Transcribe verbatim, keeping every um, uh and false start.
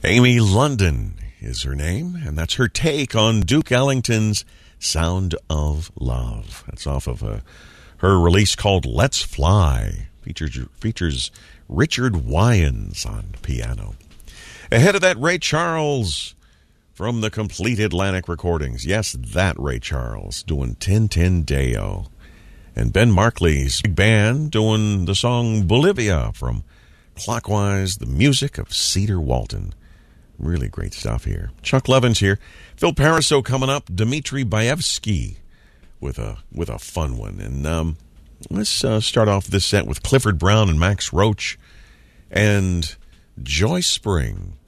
Amy London is her name, and that's her take on Duke Ellington's Sound of Love. That's off of a, her release called Let's Fly. Features, features Richard Wyans on piano. Ahead of that, Ray Charles from the Complete Atlantic Recordings. Yes, that Ray Charles doing Tintin-Deo. And Ben Markley's big band doing the song Bolivia from Clockwise, the music of Cedar Walton. Really great stuff here. Chuck Levin's here. Phil Pariseau coming up. Dmitri Baevsky with a with a fun one. And um, let's uh, start off this set with Clifford Brown and Max Roach and Joyce Spring